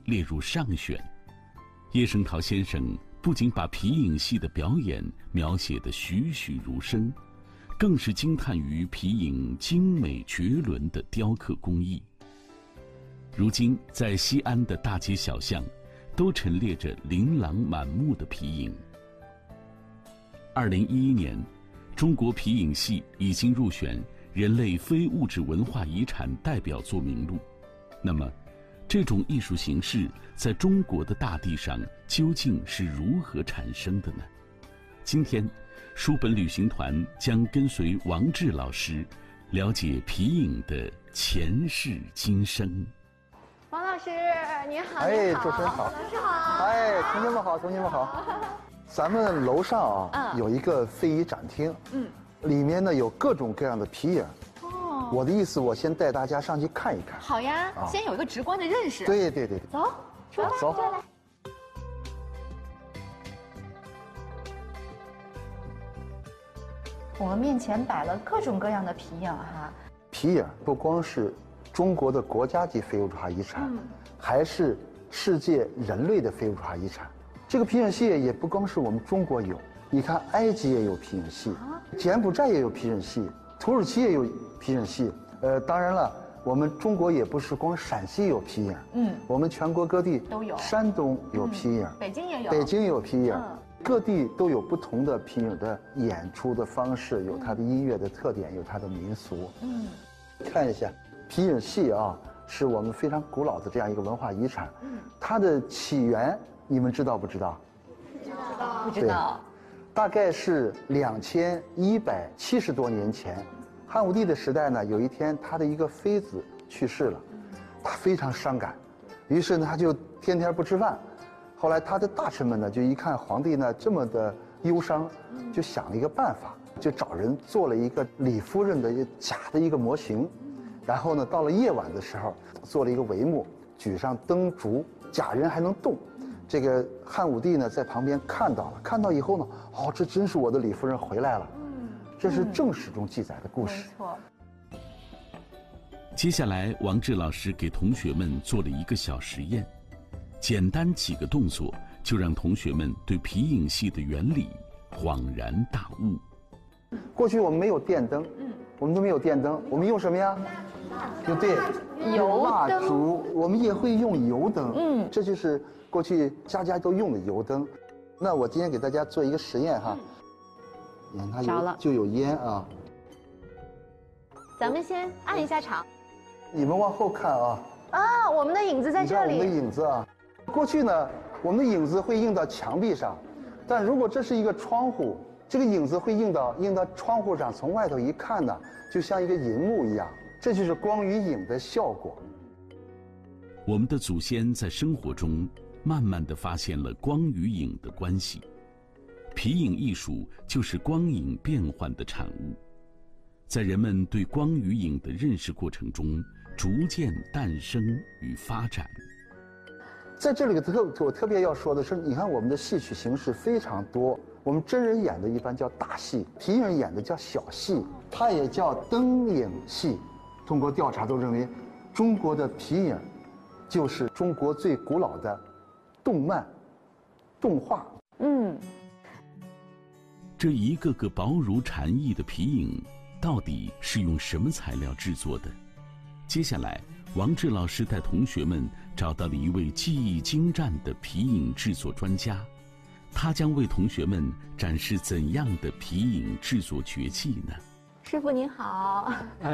列入上选。叶圣陶先生不仅把皮影戏的表演描写得栩栩如生，更是惊叹于皮影精美绝伦的雕刻工艺。如今在西安的大街小巷都陈列着琳琅满目的皮影。2011年，中国皮影戏已经入选人类非物质文化遗产代表作名录。那么这种艺术形式在中国的大地上究竟是如何产生的呢？今天书本旅行团将跟随王志老师了解皮影的前世今生。 王老师你好。 哎，主持人好。 老师好。 哎，同学们好，同学们好。咱们楼上有一个非遗展厅，里面呢有各种各样的皮影。我的意思，我先带大家上去看一看。 好呀，先有一个直观的认识。 对对对， 走，走。我们面前摆了各种各样的皮影哈。 皮影不光是中国的国家级非物质文化遗产，还是世界人类的非物质文化遗产。这个皮影戏也不光是我们中国有，你看埃及也有皮影戏，柬埔寨也有皮影戏，土耳其也有皮影戏。当然了，我们中国也不是光陕西有皮影，我们全国各地都有。山东有皮影， 北京也有， 北京有皮影，各地都有不同的皮影的演出的方式，有它的音乐的特点，有它的民俗。看一下皮影戏啊，是我们非常古老的这样一个文化遗产。它的起源你们知道不知道？ 不知道。 大概是2170多年前。汉武帝的时代呢，有一天他的一个妃子去世了，他非常伤感，于是呢他就天天不吃饭。后来他的大臣们呢就一看皇帝呢这么的忧伤，就想了一个办法，就找人做了一个李夫人的一个假的一个模型，然后呢到了夜晚的时候做了一个帷幕，举上灯烛，假人还能动。这个汉武帝呢在旁边看到了，看到以后呢，这真是我的李夫人回来了。这是正史中记载的故事。 没错。 接下来，王志老师给同学们做了一个小实验，简单几个动作就让同学们对皮影戏的原理恍然大悟。 过去我们没有电灯，我们都没有电灯，我们用什么呀？对， 油蜡烛，我们也会用油灯。这就是过去家家都用的油灯。那我今天给大家做一个实验哈。你看它就有烟啊。 咱们先按一下场。 你们往后看啊。 我们的影子在这里。 你看我们的影子啊。过去呢，我们的影子会映到墙壁上，但如果这是一个窗户，这个影子会映到窗户上，从外头一看呢，就像一个银幕一样。这就是光与影的效果。 我们的祖先在生活中慢慢地发现了光与影的关系。皮影艺术就是光影变换的产物，在人们对光与影的认识过程中，逐渐诞生与发展。 在这里我特别要说的是，你看我们的戏曲形式非常多，我们真人演的一般叫大戏，皮影演的叫小戏，它也叫灯影戏。通过调查都认为，中国的皮影就是中国最古老的动漫、动画。 这一个个薄如蝉翼的皮影，到底是用什么材料制作的？接下来，王志老师带同学们找到了一位技艺精湛的皮影制作专家，他将为同学们展示怎样的皮影制作绝技呢？ 师傅您好。